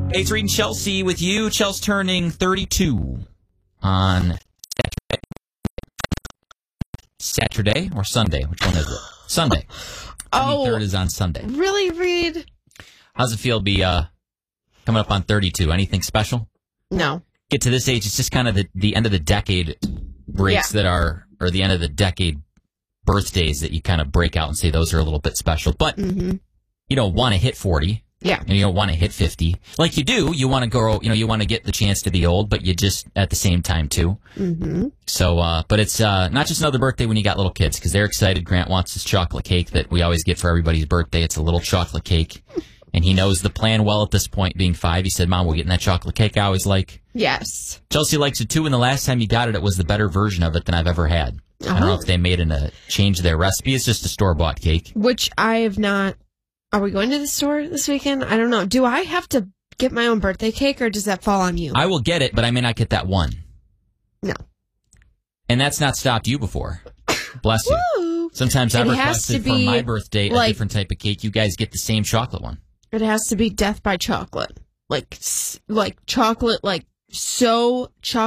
Hey, it's Reed and Chelsea with you. Chelsea's turning 32 on Saturday or Sunday. Which one is it? Sunday. Oh, 23rd is on Sunday. Really, Reed? How's it feel to be coming up on 32? Anything special? No. Get to this age, it's just kind of the end of the decade breaks that are, or the end of the decade birthdays that you kind of break out and say those are a little bit special. But you don't want to hit 40. Yeah. And you don't want to hit 50. Like you do. You want to go, you want to get the chance to be old, but you just at the same time, too. So, but it's not just another birthday when you got little kids, because they're excited. Grant wants his chocolate cake that we always get for everybody's birthday. It's a little chocolate cake. And he knows the plan well at this point, being 5. He said, Mom, we're getting that chocolate cake I always like. Yes. Chelsea likes it, too, and the last time you got it, it was the better version of it than I've ever had. I don't know if they made a change their recipe. It's just a store-bought cake. Which I have not. Are we going to the store this weekend? I don't know. Do I have to get my own birthday cake, or does that fall on you? I will get it, but I may not get that one. No. And that's not stopped you before. Bless you. Woo. Sometimes I've It has requested to for be my birthday a like- different type of cake. You guys get the same chocolate one. It has to be death by chocolate. Like chocolate, like so chocolate.